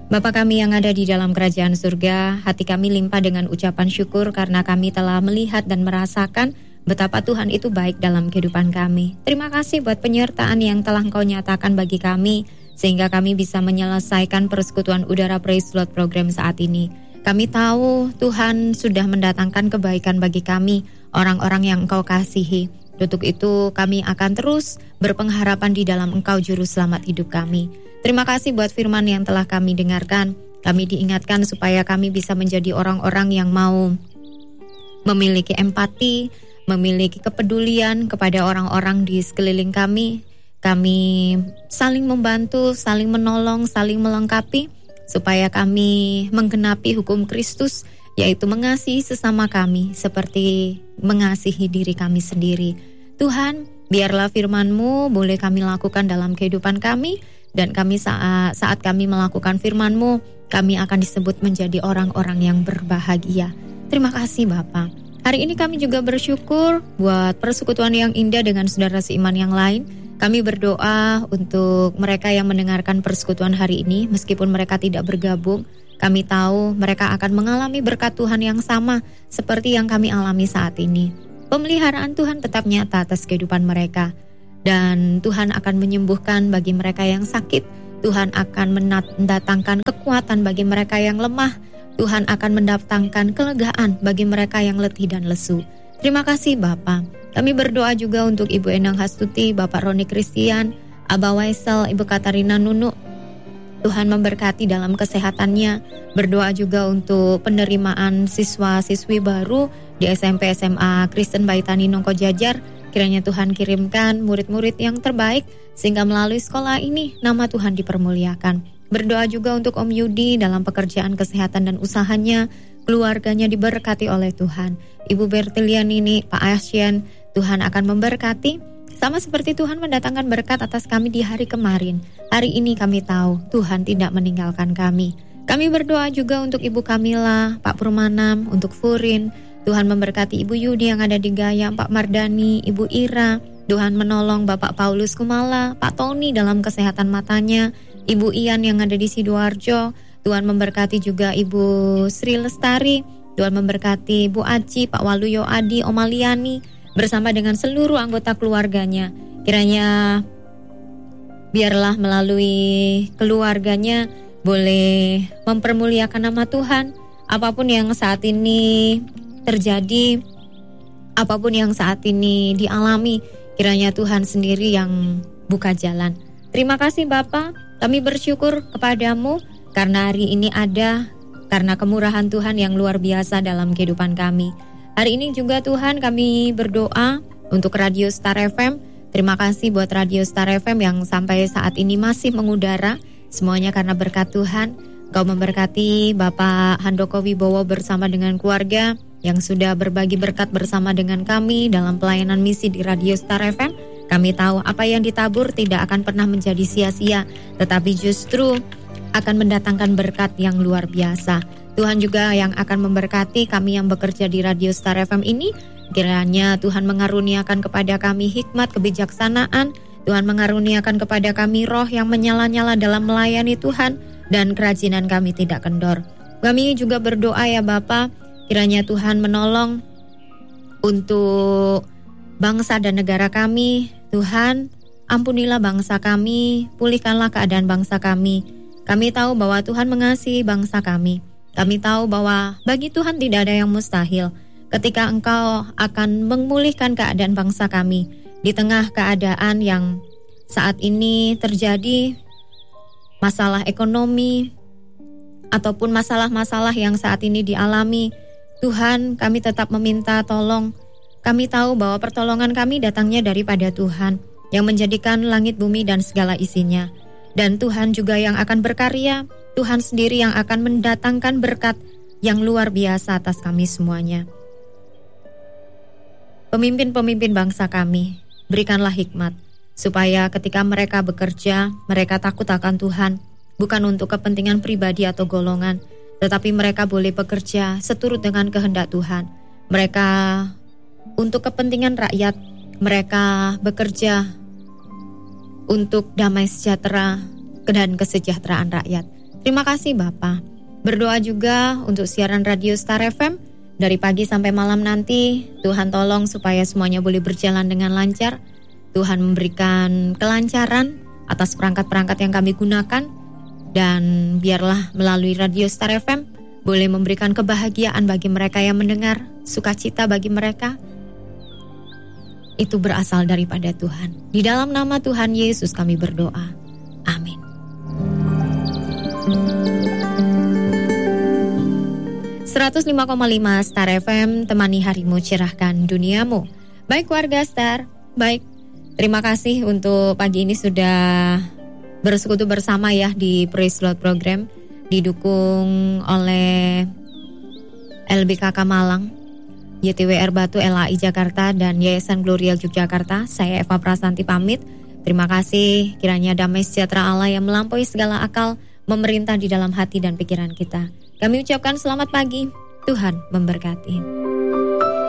Bapa kami yang ada di dalam kerajaan surga, hati kami limpah dengan ucapan syukur karena kami telah melihat dan merasakan betapa Tuhan itu baik dalam kehidupan kami. Terima kasih buat penyertaan yang telah Engkau nyatakan bagi kami, sehingga kami bisa menyelesaikan persekutuan udara Praise Lord program saat ini. Kami tahu Tuhan sudah mendatangkan kebaikan bagi kami, orang-orang yang Engkau kasihi. Untuk itu kami akan terus berpengharapan di dalam Engkau Juru Selamat hidup kami. Terima kasih buat firman yang telah kami dengarkan. Kami diingatkan supaya kami bisa menjadi orang-orang yang mau memiliki empati, memiliki kepedulian kepada orang-orang di sekeliling kami. Kami saling membantu, saling menolong, saling melengkapi, supaya kami menggenapi hukum Kristus, yaitu mengasihi sesama kami seperti mengasihi diri kami sendiri. Tuhan, biarlah firman-Mu boleh kami lakukan dalam kehidupan kami, dan kami saat kami melakukan firman-Mu, kami akan disebut menjadi orang-orang yang berbahagia. Terima kasih Bapa. Hari ini kami juga bersyukur buat persekutuan yang indah dengan saudara seiman yang lain. Kami berdoa untuk mereka yang mendengarkan persekutuan hari ini, meskipun mereka tidak bergabung. Kami tahu mereka akan mengalami berkat Tuhan yang sama seperti yang kami alami saat ini. Pemeliharaan Tuhan tetap nyata atas kehidupan mereka. Dan Tuhan akan menyembuhkan bagi mereka yang sakit. Tuhan akan mendatangkan kekuatan bagi mereka yang lemah. Tuhan akan mendatangkan kelegaan bagi mereka yang letih dan lesu. Terima kasih Bapa. Kami berdoa juga untuk Ibu Endang Hastuti, Bapak Roni Christian, Abah Waisel, Ibu Katarina Nunu. Tuhan memberkati dalam kesehatannya. Berdoa juga untuk penerimaan siswa-siswi baru di SMP SMA Kristen Baitani Nongko Jajar. Kiranya Tuhan kirimkan murid-murid yang terbaik, sehingga melalui sekolah ini nama Tuhan dipermuliakan. Berdoa juga untuk Om Yudi dalam pekerjaan kesehatan dan usahanya, keluarganya diberkati oleh Tuhan. Ibu Bertilianini, Pak Asyen, Tuhan akan memberkati, sama seperti Tuhan mendatangkan berkat atas kami di hari kemarin. Hari ini kami tahu Tuhan tidak meninggalkan kami. Kami berdoa juga untuk Ibu Kamila, Pak Purmanam, untuk Furin. Tuhan memberkati Ibu Yudi yang ada di Gayam, Pak Mardani, Ibu Ira. Tuhan menolong Bapak Paulus Kumala, Pak Tony dalam kesehatan matanya, Ibu Ian yang ada di Sidoarjo. Tuhan memberkati juga Ibu Sri Lestari. Tuhan memberkati Bu Aci, Pak Waluyo Adi, Om Aliani, bersama dengan seluruh anggota keluarganya. Kiranya biarlah melalui keluarganya boleh mempermuliakan nama Tuhan. Apapun yang saat ini terjadi, apapun yang saat ini dialami, kiranya Tuhan sendiri yang buka jalan. Terima kasih Bapa, kami bersyukur kepadamu karena hari ini ada, karena kemurahan Tuhan yang luar biasa dalam kehidupan kami. Hari ini juga Tuhan kami berdoa untuk Radio Star FM. Terima kasih buat Radio Star FM yang sampai saat ini masih mengudara. Semuanya karena berkat Tuhan. Kau memberkati Bapak Handoko Wibowo bersama dengan keluarga yang sudah berbagi berkat bersama dengan kami dalam pelayanan misi di Radio Star FM. Kami tahu apa yang ditabur tidak akan pernah menjadi sia-sia, tetapi justru akan mendatangkan berkat yang luar biasa. Tuhan juga yang akan memberkati kami yang bekerja di Radio Star FM ini. Kiranya Tuhan mengaruniakan kepada kami hikmat, kebijaksanaan. Tuhan mengaruniakan kepada kami roh yang menyala-nyala dalam melayani Tuhan, dan kerajinan kami tidak kendor. Kami juga berdoa ya Bapa, kiranya Tuhan menolong untuk bangsa dan negara kami. Tuhan, ampunilah bangsa kami, pulihkanlah keadaan bangsa kami. Kami tahu bahwa Tuhan mengasihi bangsa kami. Kami tahu bahwa bagi Tuhan tidak ada yang mustahil. Ketika Engkau akan memulihkan keadaan bangsa kami di tengah keadaan yang saat ini terjadi, masalah ekonomi ataupun masalah-masalah yang saat ini dialami, Tuhan, kami tetap meminta tolong. Kami tahu bahwa pertolongan kami datangnya daripada Tuhan yang menjadikan langit, bumi, dan segala isinya. Dan Tuhan juga yang akan berkarya, Tuhan sendiri yang akan mendatangkan berkat yang luar biasa atas kami semuanya. Pemimpin-pemimpin bangsa kami, berikanlah hikmat, supaya ketika mereka bekerja, mereka takut akan Tuhan, bukan untuk kepentingan pribadi atau golongan, tetapi mereka boleh bekerja seturut dengan kehendak Tuhan. Mereka untuk kepentingan rakyat, mereka bekerja untuk damai sejahtera dan kesejahteraan rakyat. Terima kasih Bapak. Berdoa juga untuk siaran Radio Star FM dari pagi sampai malam nanti. Tuhan tolong supaya semuanya boleh berjalan dengan lancar. Tuhan memberikan kelancaran atas perangkat-perangkat yang kami gunakan. Dan biarlah melalui Radio Star FM boleh memberikan kebahagiaan bagi mereka yang mendengar, sukacita bagi mereka. Itu berasal daripada Tuhan. Di dalam nama Tuhan Yesus kami berdoa. Amin. 105,5 Star FM, temani harimu, cerahkan duniamu. Baik warga Star, baik. Terima kasih untuk pagi ini sudah bersekutu bersama ya di Praise Lord program, didukung oleh LBKK Malang, YTWR Batu, LAI Jakarta, dan Yayasan Glorial Yogyakarta. Saya Eva Prasanti pamit. Terima kasih, kiranya damai sejahtera Allah yang melampaui segala akal memerintah di dalam hati dan pikiran kita. Kami ucapkan selamat pagi, Tuhan memberkati.